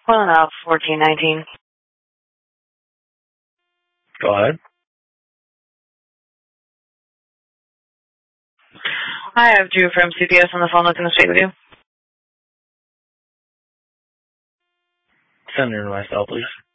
Pulling up 1419. Go ahead. I have Drew from CPS on the phone looking to speak with you. Send her to my cell, please.